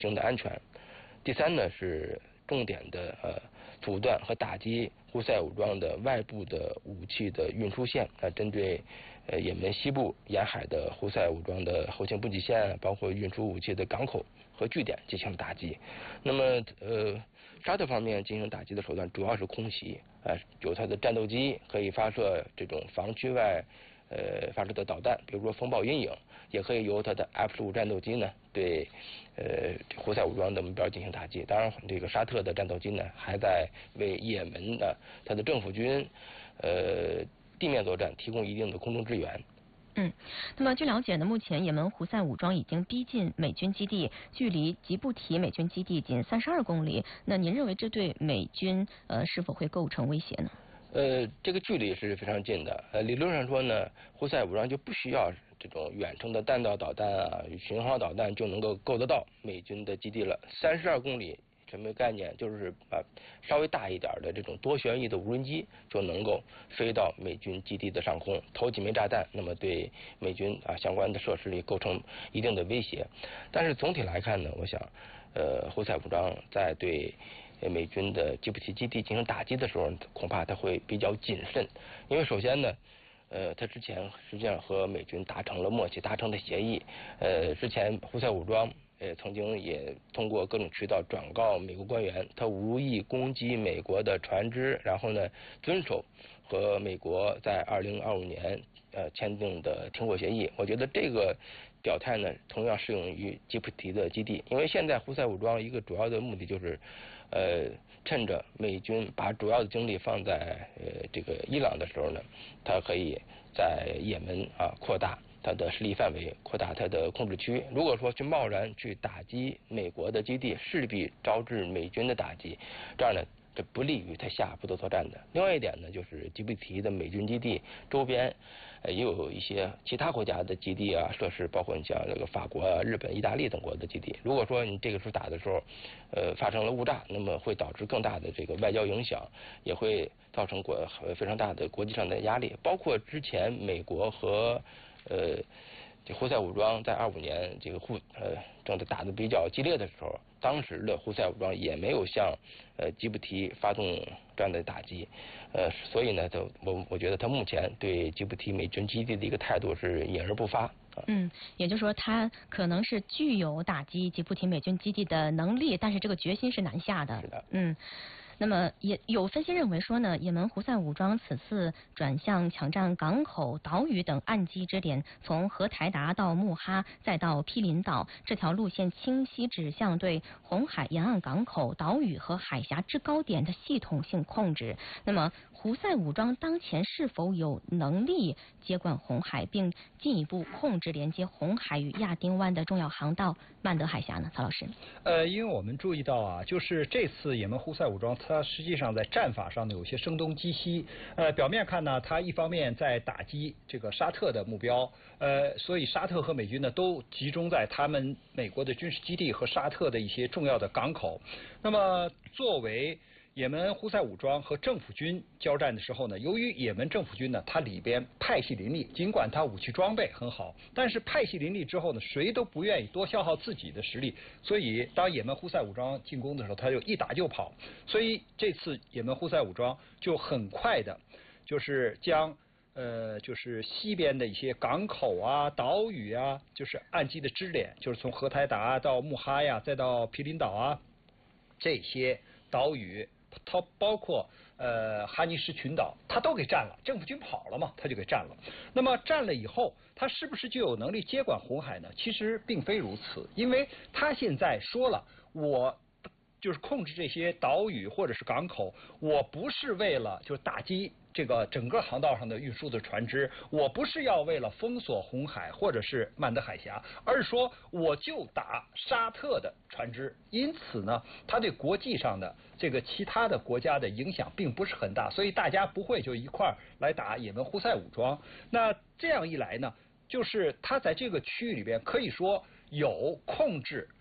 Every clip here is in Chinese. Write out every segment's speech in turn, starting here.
境的安全。第三呢是重点的阻断和打击胡塞武装的外部的武器的运输线，针对也门西部沿海的胡塞武装的后勤补给线，包括运输武器的港口和据点进行打击。那么沙特方面进行打击的手段主要是空袭，有它的战斗机可以发射这种防区外发射的导弹，比如说风暴阴影，也可以由它的 F-15战斗机呢对胡塞武装的目标进行打击。当然，这个沙特的战斗机呢还在为也门的它的政府军地面作战提供一定的空中支援。 那么据了解呢，目前也门胡塞武装已经逼近美军基地，距离吉布提美军基地仅32公里。那您认为这对美军是否会构成威胁呢？ 这个距离是非常近的。理论上说呢，胡塞武装就不需要这种远程的弹道导弹啊、巡航导弹就能够得到美军的基地了。32公里什么概念？就是稍微大一点的这种多旋翼的无人机就能够飞到美军基地的上空，投几枚炸弹，那么对美军相关的设施里构成一定的威胁。但是总体来看呢，我想胡塞武装在对美军的吉布提基地进行打击的时候，恐怕他会比较谨慎，因为首先呢，他之前实际上和美军达成了默契，达成的协议。之前胡塞武装曾经也通过各种渠道转告美国官员，他无意攻击美国的船只，然后呢遵守和美国在2025年签订的停火协议。我觉得这个表态呢，同样适用于吉布提的基地，因为现在胡塞武装一个主要的目的就是趁着美军把主要的精力放在这个伊朗的时候呢，他可以在也门扩大它的势力范围，扩大它的控制区。如果说去贸然去打击美国的基地，势必招致美军的打击，这样呢，这不利于他下不得作战的。另外一点呢，就是吉布提的美军基地周边也有一些其他国家的基地设施，包括你像这个法国、日本、意大利等国的基地。如果说你这个时候打的时候发生了误炸，那么会导致更大的这个外交影响，也会造成非常大的国际上的压力。包括之前美国和这胡塞武装在25年这个正在打得比较激烈的时候，当时的胡塞武装也没有向吉布提发动这样的打击，所以呢，我觉得他目前对吉布提美军基地的一个态度是隐而不发。 也就是说，他可能是具有打击吉布提美军基地的能力，但是这个决心是难下的。 是的。 那么也有分析认为说呢，也门胡塞武装此次转向抢占港口、岛屿等岸基支点，从荷台达到穆哈再到毗邻岛，这条路线清晰指向对红海沿岸港口、岛屿和海峡制高点的系统性控制。那么胡塞武装当前是否有能力接管红海，并进一步控制连接红海与亚丁湾的重要航道曼德海峡呢？曹老师。 因为我们注意到就是这次也门胡塞武装它实际上在战法上呢有些声东击西。表面看呢，它一方面在打击这个沙特的目标，所以沙特和美军呢都集中在他们美国的军事基地和沙特的一些重要的港口。那么作为也门胡塞武装和政府军交战的时候呢，由于也门政府军呢，它里边派系林立，尽管它武器装备很好，但是派系林立之后呢，谁都不愿意多消耗自己的实力，所以当也门胡塞武装进攻的时候，他就一打就跑。所以这次也门胡塞武装就很快的，就是将就是西边的一些港口岛屿就是岸基的支点，就是从荷台达到穆哈呀，再到毗邻岛这些岛屿。它包括哈尼什群岛，它都给占了，政府军跑了嘛，它就给占了。那么占了以后，它是不是就有能力接管红海呢？其实并非如此，因为它现在说了，我就是控制这些岛屿或者是港口，我不是为了就是打击这个整个航道上的运输的船只，我不是要为了封锁红海或者是曼德海峡，而是说我就打沙特的船只。因此呢，它对国际上的这个其他的国家的影响并不是很大，所以大家不会就一块来打也门胡塞武装。那这样一来呢，就是它在这个区域里边可以说有控制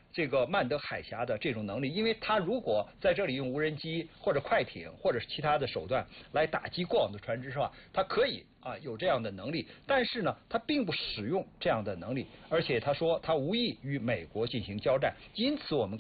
这个曼德海峡的这种能力，因为它如果在这里用无人机或者快艇或者是其他的手段来打击过往的船只的话，它可以有这样的能力，但是呢，它并不使用这样的能力，而且他说他无意与美国进行交战，因此我们